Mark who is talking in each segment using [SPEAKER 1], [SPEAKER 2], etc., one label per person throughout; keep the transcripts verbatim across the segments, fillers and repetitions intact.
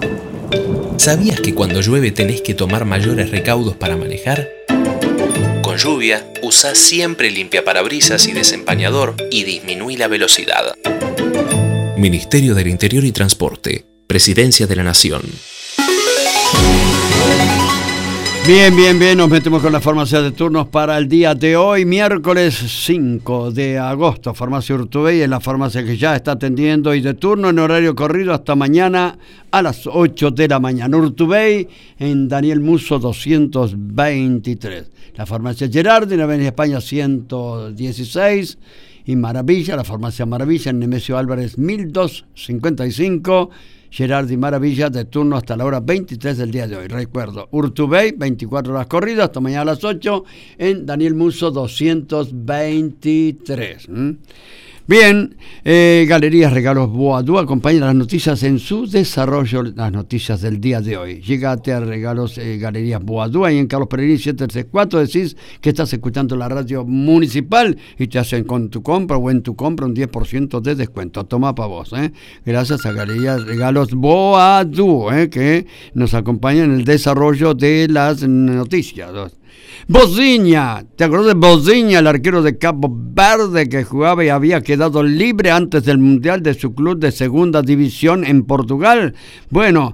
[SPEAKER 1] ¿Sabías que cuando llueve tenés que tomar mayores recaudos para manejar? Con lluvia, usá siempre limpiaparabrisas y desempañador y disminuí la velocidad. Ministerio del Interior y Transporte, Presidencia de la Nación.
[SPEAKER 2] Bien, bien, bien, nos metemos con la farmacia de turnos para el día de hoy, miércoles cinco de agosto. Farmacia Urtubey es la farmacia que ya está atendiendo y de turno en horario corrido hasta mañana a las ocho de la mañana. Urtubey en Daniel Musso doscientos veintitrés. La farmacia Gerardi en Avenida España ciento dieciséis. Y Maravilla, la farmacia Maravilla en Nemesio Álvarez mil doscientos cincuenta y cinco. Gerardi Maravilla de turno hasta la hora veintitrés del día de hoy. Recuerdo, Urtubey, veinticuatro horas corridas, hasta mañana a las ocho, en Daniel Musso doscientos veintitrés. ¿Mm? Bien, eh, Galerías Regalos Boadú acompaña las noticias en su desarrollo, las noticias del día de hoy. Llegate a Regalos eh, Galerías Boadú, ahí en Carlos Peregrín setecientos treinta y cuatro, decís que estás escuchando la radio municipal y te hacen con tu compra o en tu compra un diez por ciento de descuento. Toma para vos, ¿eh? Gracias a Galerías Regalos Boadú, ¿eh? Que nos acompaña en el desarrollo de las noticias. Boziña, ¿te acuerdas de Boziña, el arquero de Cabo Verde que jugaba y había quedado libre antes del Mundial de su club de segunda división en Portugal? Bueno,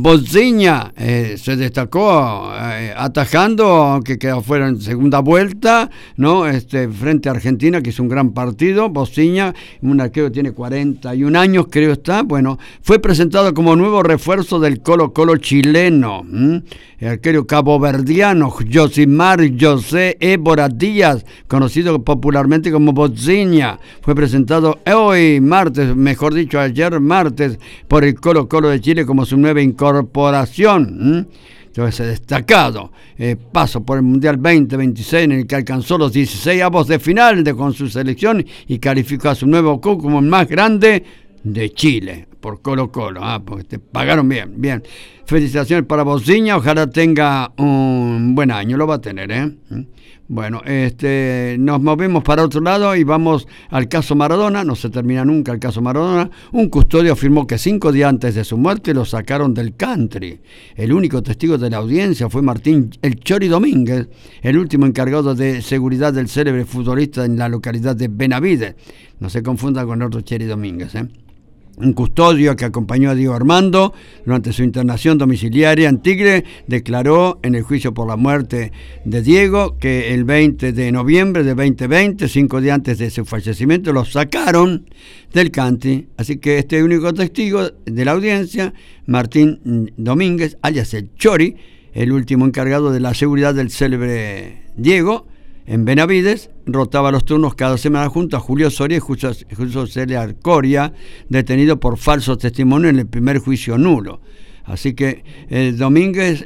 [SPEAKER 2] Boziña eh, se destacó eh, atajando, aunque quedó fuera en segunda vuelta, ¿no? Este, frente a Argentina, que es un gran partido. Boziña, un arquero que tiene cuarenta y un años, creo está. Bueno, fue presentado como nuevo refuerzo del Colo Colo chileno. ¿Mm? El arquero caboverdiano Josimar José Évora Díaz, conocido popularmente como Boziña, fue presentado hoy martes, mejor dicho ayer martes, por el Colo Colo de Chile como su nueva incorporación. ¿Mm? Entonces, destacado eh, paso por el Mundial veinte veintiséis, en el que alcanzó los dieciséis avos de final de, con su selección y calificó a su nuevo club como el más grande de Chile, por Colo Colo, ah, porque te pagaron bien, bien. Felicitaciones para Boziña, ojalá tenga un buen año, lo va a tener, ¿eh? Bueno, este, nos movemos para otro lado y vamos al caso Maradona. No se termina nunca el caso Maradona. Un custodio afirmó que cinco días antes de su muerte lo sacaron del country. El único testigo de la audiencia fue Martín El Chori Domínguez, el último encargado de seguridad del célebre futbolista en la localidad de Benavides. No se confunda con otro Chori Domínguez, ¿eh? Un custodio que acompañó a Diego Armando durante su internación domiciliaria en Tigre declaró en el juicio por la muerte de Diego que el veinte de noviembre de veinte veinte, cinco días antes de su fallecimiento, lo sacaron del country. Así que este único testigo de la audiencia, Martín Domínguez, alias el Chori, el último encargado de la seguridad del célebre Diego, en Benavides, rotaba los turnos cada semana junto a Julio Soria y Julio Celia Arcoria, detenido por falso testimonio en el primer juicio nulo. Así que eh, Domínguez,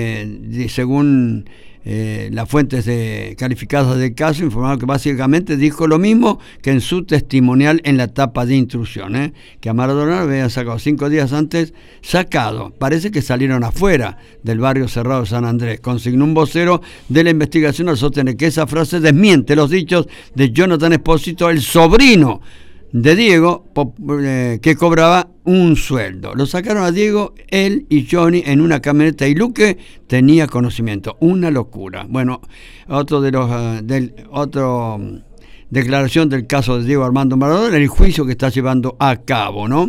[SPEAKER 2] eh, según eh, las fuentes de, calificadas del caso, informaron que básicamente dijo lo mismo que en su testimonial en la etapa de instrucción, ¿eh? Que a Maradona lo habían sacado cinco días antes, sacado. Parece que salieron afuera del barrio cerrado de San Andrés. Consignó un vocero de la investigación al sostener que esa frase desmiente los dichos de Jonathan Espósito, el sobrino de Diego, eh, que cobraba un sueldo. Lo sacaron a Diego, él y Johnny en una camioneta y Luque tenía conocimiento. Una locura. Bueno, otro de los uh, del otro um, declaración del caso de Diego Armando Maradona, el juicio que está llevando a cabo, ¿no?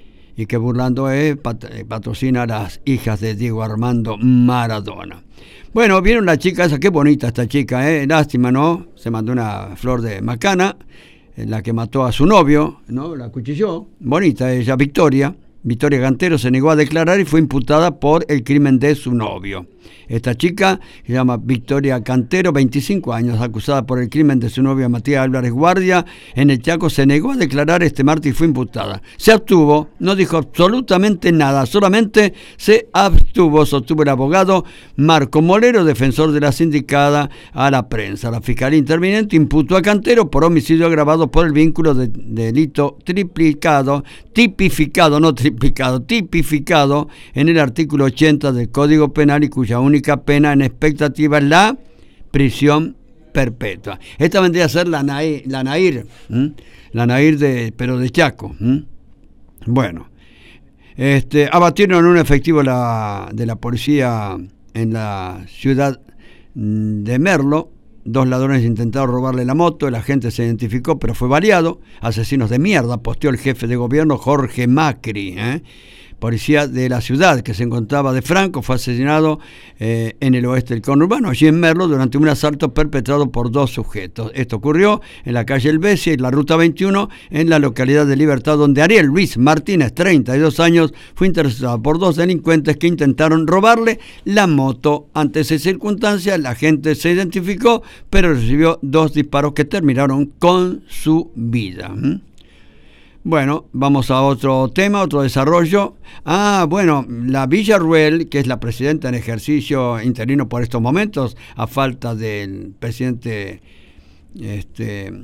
[SPEAKER 2] Y que burlando es pat patrocina a las hijas de Diego Armando Maradona. Bueno, vieron la chica esa, qué bonita esta chica, ¿eh? Lástima, ¿no? Se mandó una flor de macana, la que mató a su novio, ¿no? La acuchilló. Bonita ella, Victoria. Victoria Cantero se negó a declarar y fue imputada por el crimen de su novio. Esta chica se llama Victoria Cantero, veinticinco años, acusada por el crimen de su novio Matías Álvarez Guardia en el Chaco, se negó a declarar este martes y fue imputada. Se abstuvo, no dijo absolutamente nada, solamente se abstuvo, sostuvo el abogado Marco Molero, defensor de la sindicada a la prensa. La fiscalía interviniente imputó a Cantero por homicidio agravado por el vínculo de, de delito triplicado, tipificado, no triplicado, tipificado en el artículo ochenta del Código Penal y cuya única pena en expectativa es la prisión perpetua. Esta vendría a ser la Nair, la Nair, ¿m? la Nair de, pero de Chaco. ¿m? Bueno, Este, abatieron un efectivo la, de la policía en la ciudad de Merlo. Dos ladrones intentaron robarle la moto, el agente se identificó, pero fue baleado. Asesinos de mierda, posteó el jefe de gobierno Jorge Macri. ¿eh? Policía de la ciudad que se encontraba de Franco fue asesinado eh, en el oeste del conurbano, allí en Merlo, durante un asalto perpetrado por dos sujetos. Esto ocurrió en la calle Helvecia y la ruta veintiuno, en la localidad de Libertad, donde Ariel Luis Martínez, treinta y dos años, fue interceptado por dos delincuentes que intentaron robarle la moto. Ante esa circunstancia, la gente se identificó, pero recibió dos disparos que terminaron con su vida. ¿Mm? Bueno, vamos a otro tema, otro desarrollo. Ah, bueno, la Villarruel, que es la presidenta en ejercicio interino por estos momentos, a falta del presidente este,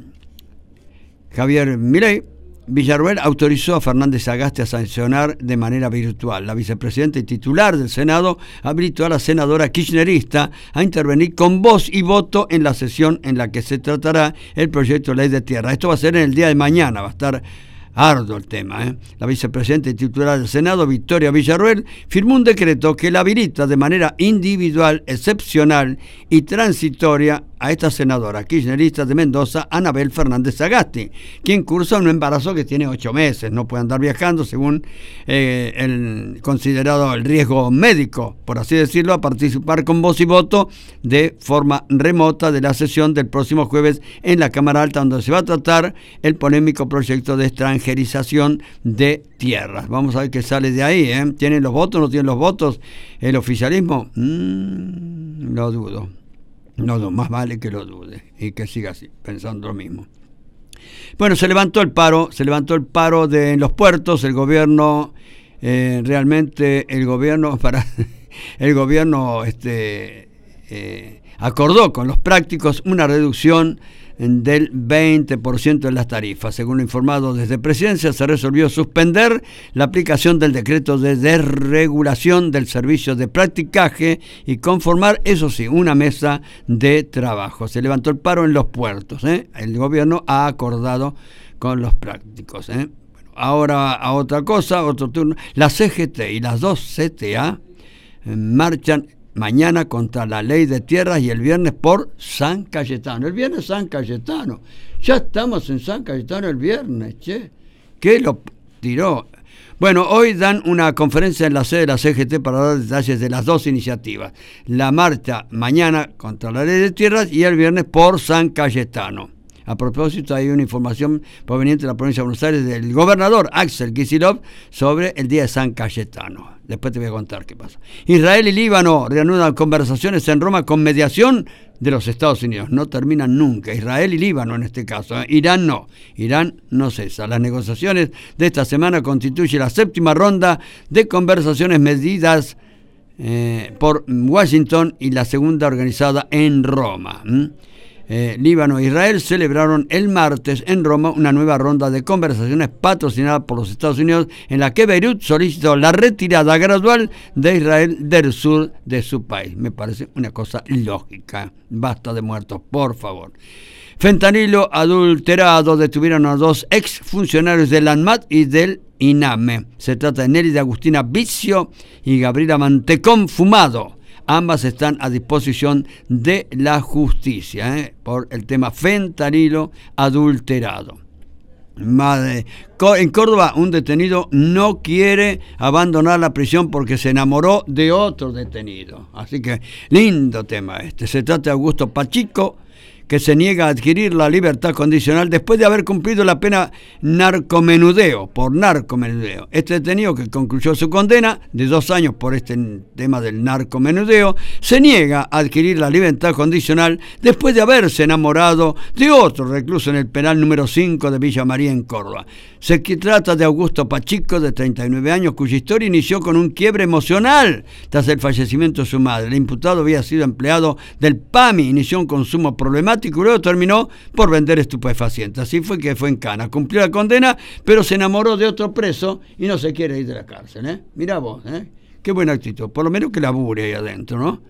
[SPEAKER 2] Javier Milei, Villarruel autorizó a Fernández Sagasti a sancionar de manera virtual. La vicepresidenta y titular del Senado habilitó a la senadora kirchnerista a intervenir con voz y voto en la sesión en la que se tratará el proyecto de ley de tierra. Esto va a ser en el día de mañana, va a estar arduo el tema. ¿eh? La vicepresidenta y titular del Senado, Victoria Villarruel, firmó un decreto que la habilita de manera individual, excepcional y transitoria a esta senadora kirchnerista de Mendoza, Anabel Fernández Sagasti, quien cursa un embarazo que tiene ocho meses, no puede andar viajando según eh, el considerado el riesgo médico, por así decirlo, a participar con voz y voto de forma remota de la sesión del próximo jueves en la Cámara Alta, donde se va a tratar el polémico proyecto de extranjerización de tierras. Vamos a ver qué sale de ahí. ¿eh? ¿Tienen los votos? ¿No tienen los votos? ¿El oficialismo? Mm, lo dudo. No, más vale que lo dude y que siga así, pensando lo mismo. Bueno, se levantó el paro, se levantó el paro de en los puertos, el gobierno, eh, realmente el gobierno, para el gobierno este, eh, acordó con los prácticos una reducción del veinte por ciento de las tarifas. Según lo informado desde Presidencia, se resolvió suspender la aplicación del decreto de desregulación del servicio de practicaje y conformar, eso sí, una mesa de trabajo. Se levantó el paro en los puertos. ¿eh? El gobierno ha acordado con los prácticos. ¿eh? Bueno, ahora a otra cosa, otro turno. La C G T y las dos C T A marchan mañana contra la ley de tierras y el viernes por San Cayetano. El viernes San Cayetano. Ya estamos en San Cayetano el viernes, che. ¿Qué lo tiró? Bueno, hoy dan una conferencia en la sede de la C G T para dar detalles de las dos iniciativas. La marcha mañana contra la ley de tierras y el viernes por San Cayetano. A propósito, hay una información proveniente de la provincia de Buenos Aires del gobernador Axel Kicillof sobre el día de San Cayetano. Después te voy a contar qué pasa. Israel y Líbano reanudan conversaciones en Roma con mediación de los Estados Unidos. No terminan nunca. Israel y Líbano en este caso. ¿eh? Irán no. Irán no cesa. Las negociaciones de esta semana constituyen la séptima ronda de conversaciones medidas eh, por Washington y la segunda organizada en Roma. ¿Mm? Eh, Líbano e Israel celebraron el martes en Roma una nueva ronda de conversaciones patrocinada por los Estados Unidos, en la que Beirut solicitó la retirada gradual de Israel del sur de su país. Me parece una cosa lógica. Basta de muertos, por favor. Fentanilo adulterado. Detuvieron a dos ex funcionarios del ANMAT y del INAME. Se trata de Nelly de Agustina Vicio y Gabriela Mantecón Fumado. Ambas están a disposición de la justicia ¿eh? por el tema fentanilo adulterado. Madre. En Córdoba, un detenido no quiere abandonar la prisión porque se enamoró de otro detenido. Así que, lindo tema este. Se trata de Augusto Pachico, que se niega a adquirir la libertad condicional después de haber cumplido la pena narcomenudeo, por narcomenudeo. Este detenido, que concluyó su condena de dos años por este tema del narcomenudeo, se niega a adquirir la libertad condicional después de haberse enamorado de otro recluso en el penal número cinco de Villa María, en Córdoba. Se trata de Augusto Pachico, de treinta y nueve años, cuya historia inició con un quiebre emocional tras el fallecimiento de su madre. El imputado había sido empleado del P A M I, inició un consumo problemático y luego terminó por vender estupefacientes. Así fue que fue en cana. Cumplió la condena, pero se enamoró de otro preso y no se quiere ir de la cárcel. ¿eh? Mirá vos, ¿eh? Qué buena actitud. Por lo menos que labure ahí adentro, ¿no?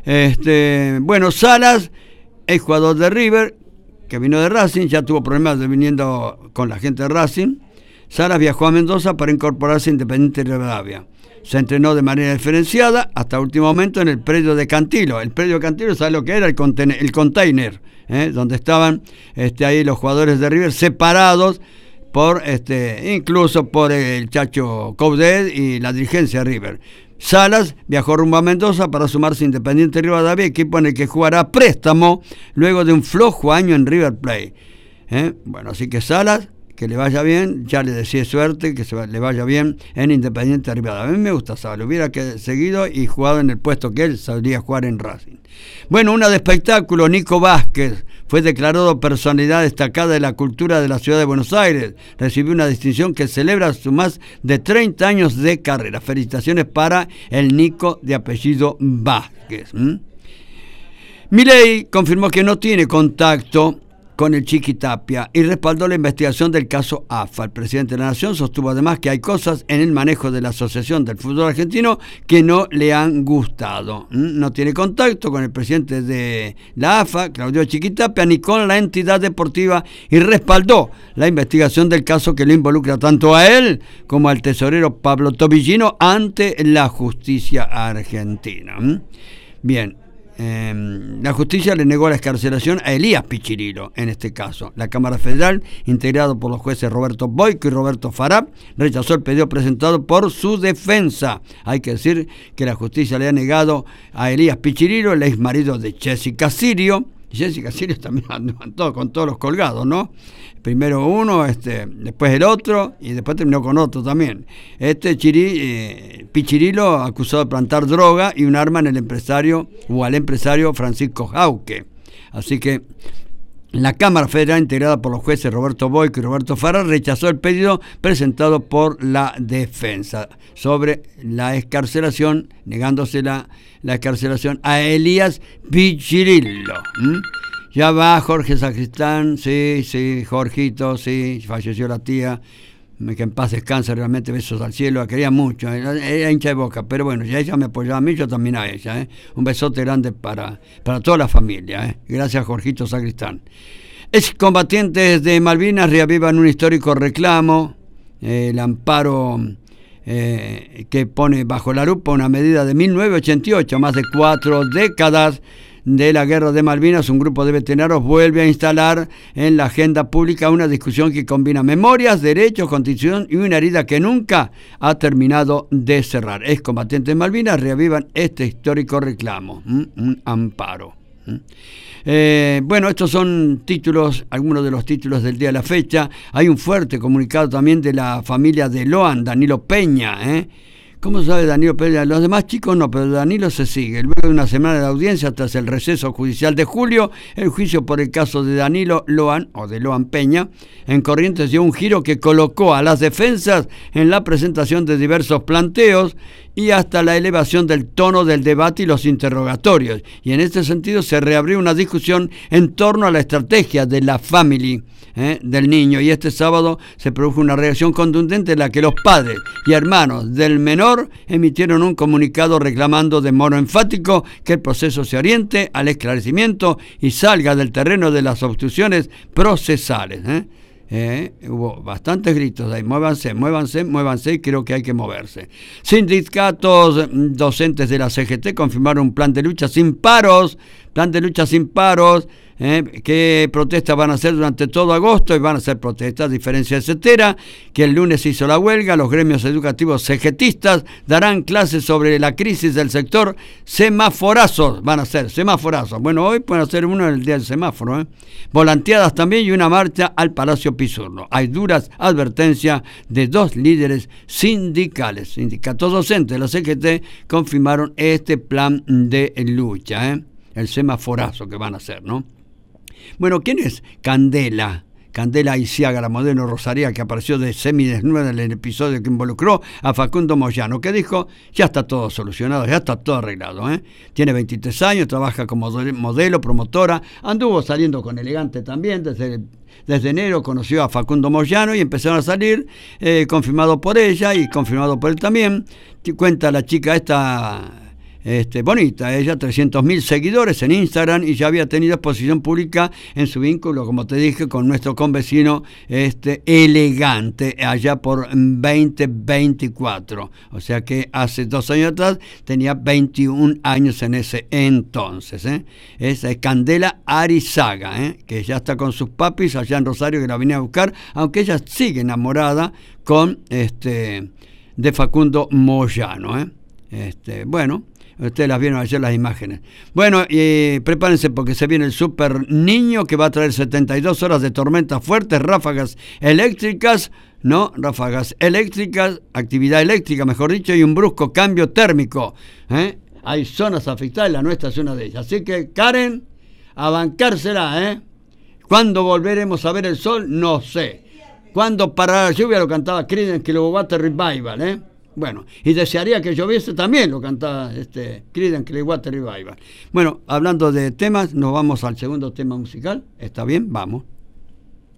[SPEAKER 2] Este, bueno, Salas, ex jugador de River, que vino de Racing, ya tuvo problemas de viniendo con la gente de Racing. Salas viajó a Mendoza para incorporarse a Independiente Rivadavia. Se entrenó de manera diferenciada hasta último momento en el predio de Cantilo. El predio de Cantilo, ¿sabe lo que era? El container, el container ¿eh? Donde estaban este, ahí los jugadores de River separados por este, incluso por el Chacho Coudet y la dirigencia de River. Salas viajó rumbo a Mendoza para sumarse a Independiente Rivadavia, equipo en el que jugará a préstamo luego de un flojo año en River Plate. ¿Eh? Bueno, así que Salas, que le vaya bien, ya le decía suerte, que se le vaya bien en Independiente Rivadavia. A mí me gusta Salas, hubiera que seguido y jugado en el puesto que él sabría jugar en Racing. Bueno, una de espectáculo, Nico Vázquez fue declarado personalidad destacada de la cultura de la ciudad de Buenos Aires. Recibió una distinción que celebra sus más de treinta años de carrera. Felicitaciones para el Nico de apellido Vázquez. ¿Mm? Milei confirmó que no tiene contacto con el Chiqui Tapia y respaldó la investigación del caso A F A. El presidente de la Nación sostuvo además que hay cosas en el manejo de la Asociación del Fútbol Argentino que no le han gustado. No tiene contacto con el presidente de la A F A, Claudio Chiqui Tapia, ni con la entidad deportiva, y respaldó la investigación del caso que lo involucra tanto a él como al tesorero Pablo Tobillino ante la justicia argentina. Bien. Eh, la justicia le negó la excarcelación a Elías Pichirilo, en este caso. La Cámara Federal, integrado por los jueces Roberto Boico y Roberto Farab, rechazó el pedido presentado por su defensa. Hay que decir que la justicia le ha negado a Elías Pichirilo, el ex marido de Jessica Sirio. Jessica Sirio también andó con todos los colgados, ¿no? Primero uno, este, después el otro, y después terminó con otro también. Este Chiri, eh, Pichirilo, acusado de plantar droga y un arma en el empresario, o al empresario Francisco Jauque. Así que la Cámara Federal, integrada por los jueces Roberto Boico y Roberto Farah, rechazó el pedido presentado por la defensa sobre la excarcelación, negándose la, la excarcelación a Elías Pichirilo. ¿Mm? Ya va Jorge Sacristán, sí, sí, Jorgito, sí, falleció la tía, que en paz descanse, realmente, besos al cielo, la quería mucho, era hincha de Boca, pero bueno, ya ella me apoyaba a mí, yo también a ella, ¿eh? Un besote grande para, para toda la familia, ¿eh? Gracias, Jorgito Sacristán. Excombatientes de Malvinas reavivan un histórico reclamo, eh, el amparo eh, que pone bajo la lupa una medida de mil novecientos ochenta y ocho, más de cuatro décadas de la guerra de Malvinas. Un grupo de veteranos vuelve a instalar en la agenda pública una discusión que combina memorias, derechos, constitución y una herida que nunca ha terminado de cerrar. Excombatientes de Malvinas reavivan este histórico reclamo, ¿Mm? un amparo. ¿Mm? Eh, bueno, estos son títulos, algunos de los títulos del día de la fecha. Hay un fuerte comunicado también de la familia de Loan, Danilo Peña, ¿eh? ¿Cómo sabe Danilo Peña? Los demás chicos no, pero Danilo se sigue. Luego de una semana de audiencia tras el receso judicial de julio, el juicio por el caso de Danilo Loan, o de Loan Peña, en Corrientes dio un giro que colocó a las defensas en la presentación de diversos planteos y hasta la elevación del tono del debate y los interrogatorios. Y en este sentido se reabrió una discusión en torno a la estrategia de la family, ¿eh? del niño. Y este sábado se produjo una reacción contundente en la que los padres y hermanos del menor emitieron un comunicado reclamando de modo enfático que el proceso se oriente al esclarecimiento y salga del terreno de las obstrucciones procesales. ¿eh? Eh, hubo bastantes gritos ahí, muévanse, muévanse, muévanse, y creo que hay que moverse. Sindicatos docentes de la C G T confirmaron un plan de lucha sin paros, plan de lucha sin paros, eh, que protestas van a hacer durante todo agosto, y van a ser protestas, a diferencia de Cetera, que el lunes hizo la huelga. Los gremios educativos cegetistas darán clases sobre la crisis del sector. Semaforazos, van a ser semaforazos. Bueno, hoy pueden hacer uno en el día del semáforo, ¿eh? Volanteadas también y una marcha al Palacio Pisurno. Hay duras advertencias de dos líderes sindicales. Sindicatos docentes de la C G T confirmaron este plan de lucha, ¿eh? El semaforazo que van a hacer, ¿no? Bueno, ¿quién es Candela? Candela Isiaga, la modelo rosaria que apareció de semidesnuda en el episodio que involucró a Facundo Moyano, que dijo, ya está todo solucionado, ya está todo arreglado, ¿eh? Tiene veintitrés años, trabaja como modelo, promotora, anduvo saliendo con Elegante también, desde, desde enero conoció a Facundo Moyano y empezaron a salir, eh, confirmado por ella y confirmado por él también. Cuenta la chica esta... Este, bonita, ella, trescientos mil seguidores en Instagram y ya había tenido exposición pública en su vínculo, como te dije, con nuestro convecino este, Elegante, allá por veinte veinticuatro. O sea que hace dos años atrás tenía veintiún años en ese entonces. ¿eh? Esa es Candela Arizaga, ¿eh? que ya está con sus papis allá en Rosario, que la venía a buscar, aunque ella sigue enamorada con este de Facundo Moyano. ¿eh? Este, bueno. Ustedes las vieron ayer las imágenes. Bueno, eh, prepárense porque se viene el Super Niño que va a traer setenta y dos horas de tormentas fuertes, ráfagas eléctricas, ¿no? Ráfagas eléctricas, actividad eléctrica, mejor dicho, y un brusco cambio térmico. ¿eh? Hay zonas afectadas y la nuestra es una de ellas. Así que, Karen, a bancársela, ¿eh? ¿Cuándo volveremos a ver el sol? No sé. ¿Cuándo parará la lluvia? Lo cantaba Creedence Clearwater Revival, ¿eh? Bueno, y desearía que lloviese también, lo cantaba este, Creedence Clearwater Revival. Bueno, hablando de temas, nos vamos al segundo tema musical. ¿Está bien? Vamos.